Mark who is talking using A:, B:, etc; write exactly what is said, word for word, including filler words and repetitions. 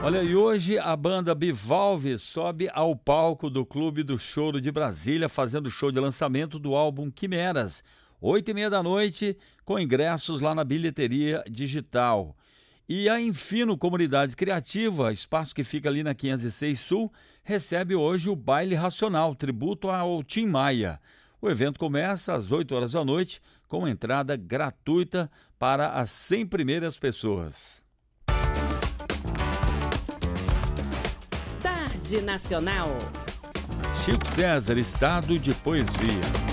A: Olha, e hoje a banda Bivalve sobe ao palco do Clube do Choro de Brasília, fazendo show de lançamento do álbum Quimeras, oito e meia da noite, com ingressos lá na bilheteria digital. E a Infino Comunidade Criativa, espaço que fica ali na quinhentos e seis Sul, recebe hoje o Baile Racional, tributo ao Tim Maia. O evento começa às oito horas da noite, com entrada gratuita para as cem primeiras pessoas.
B: Tarde Nacional.
A: Chico César, Estado de Poesia.